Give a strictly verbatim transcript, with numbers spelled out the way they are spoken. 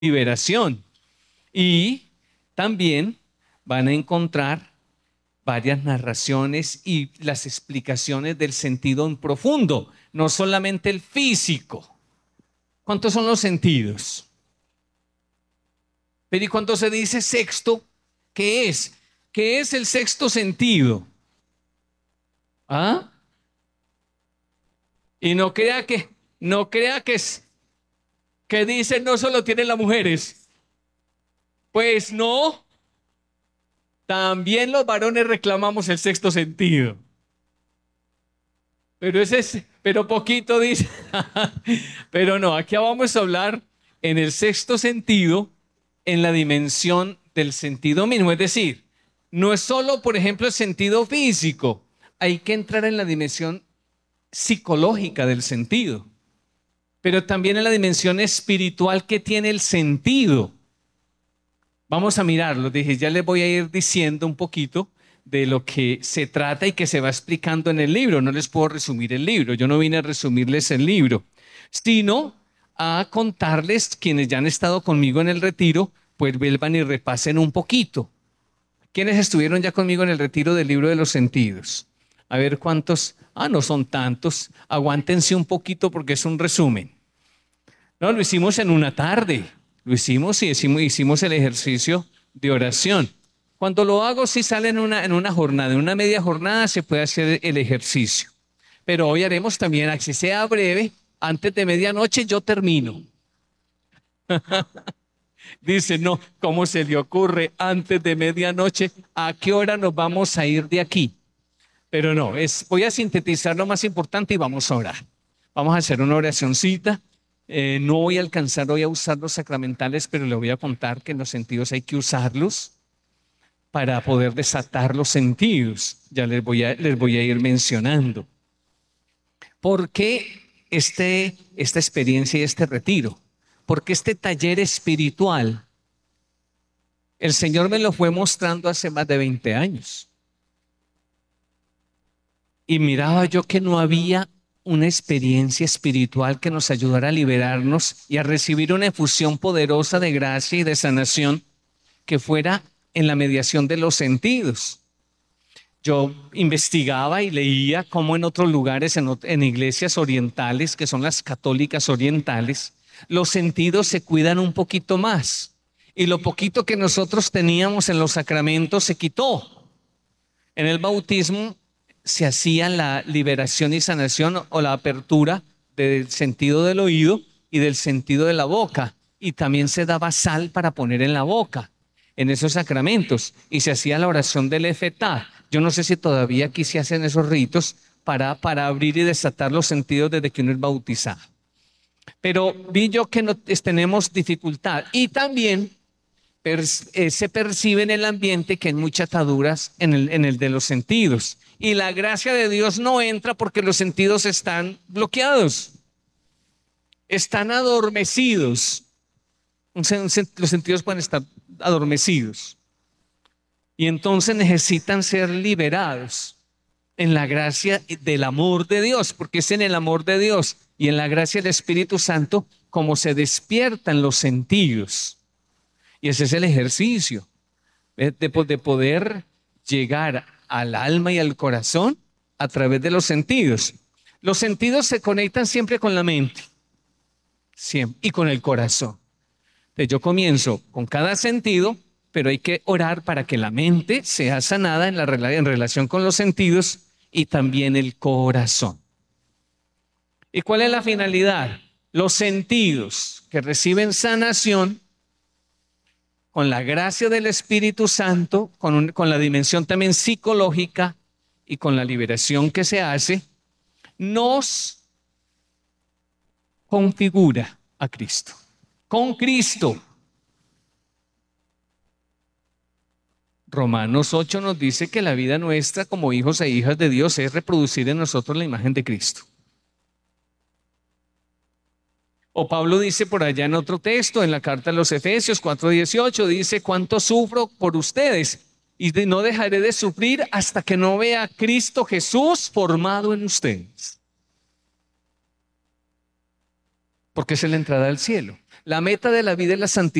liberación. Y también van a encontrar varias narraciones y las explicaciones del sentido en profundo, no solamente el físico. ¿Cuántos son los sentidos? Pero ¿y cuando se dice sexto, qué es? ¿Qué es el sexto sentido? ¿Ah? Y no crea que, no crea que es, que dicen no solo tienen las mujeres. Pues no, también los varones reclamamos el sexto sentido. Pero ese es, pero poquito dice. Pero no, aquí vamos a hablar en el sexto sentido, en la dimensión del sentido mismo. Es decir, no es solo, por ejemplo, el sentido físico. Hay que entrar en la dimensión psicológica del sentido, pero también en la dimensión espiritual que tiene el sentido. Vamos a mirarlo. Dije, ya les voy a ir diciendo un poquito de lo que se trata y que se va explicando en el libro. No les puedo resumir el libro. Yo no vine a resumirles el libro, sino a contarles, quienes ya han estado conmigo en el retiro, pues vuelvan y repasen un poquito. ¿Quiénes estuvieron ya conmigo en el retiro del libro de los sentidos? A ver cuántos. Ah, no son tantos. Aguántense un poquito porque es un resumen. No, lo hicimos en una tarde. Lo hicimos y hicimos, hicimos el ejercicio de oración. Cuando lo hago, si sale en una, en una jornada, en una media jornada, se puede hacer el ejercicio. Pero hoy haremos también, así sea breve, antes de medianoche yo termino. Dice, no, ¿cómo se le ocurre antes de medianoche? ¿A qué hora nos vamos a ir de aquí? Pero no, es, voy a sintetizar lo más importante y vamos a orar. Vamos a hacer una oracioncita. Eh, no voy a alcanzar hoy a usar los sacramentales, pero le voy a contar que en los sentidos hay que usarlos para poder desatar los sentidos. Ya les voy a, les voy a ir mencionando. ¿Por qué este, esta experiencia y este retiro? Porque este taller espiritual, el Señor me lo fue mostrando hace más de veinte años. Y miraba yo que no había una experiencia espiritual que nos ayudara a liberarnos y a recibir una efusión poderosa de gracia y de sanación que fuera en la mediación de los sentidos. Yo investigaba y leía cómo en otros lugares, en, en iglesias orientales, que son las católicas orientales, los sentidos se cuidan un poquito más. Y lo poquito que nosotros teníamos en los sacramentos se quitó. En el bautismo se hacía la liberación y sanación o la apertura del sentido del oído y del sentido de la boca. Y también se daba sal para poner en la boca, en esos sacramentos. Y se hacía la oración del efetá. Yo no sé si todavía aquí se hacen esos ritos para, para abrir y desatar los sentidos desde que uno es bautizado. Pero vi yo que no, tenemos dificultad. Y también per, eh, se percibe en el ambiente que hay muchas ataduras en el, en el de los sentidos. Y la gracia de Dios no entra porque los sentidos están bloqueados. Están adormecidos. Los sentidos pueden estar adormecidos. Y entonces necesitan ser liberados en la gracia del amor de Dios, porque es en el amor de Dios y en la gracia del Espíritu Santo como se despiertan los sentidos. Y ese es el ejercicio de, de poder llegar al alma y al corazón a través de los sentidos. Los sentidos se conectan siempre con la mente, siempre, y con el corazón. Entonces yo comienzo con cada sentido, pero hay que orar para que la mente sea sanada en, la, en relación con los sentidos y también el corazón. ¿Y cuál es la finalidad? Los sentidos que reciben sanación con la gracia del Espíritu Santo, con, un, con la dimensión también psicológica y con la liberación que se hace, nos configura a Cristo. Con Cristo. Romanos ocho nos dice que la vida nuestra como hijos e hijas de Dios es reproducir en nosotros la imagen de Cristo. O Pablo dice por allá en otro texto, en la carta a los Efesios cuatro dieciocho, dice: cuánto sufro por ustedes y no dejaré de sufrir hasta que no vea a Cristo Jesús formado en ustedes. Porque es la entrada al cielo. La meta de la vida es la santidad.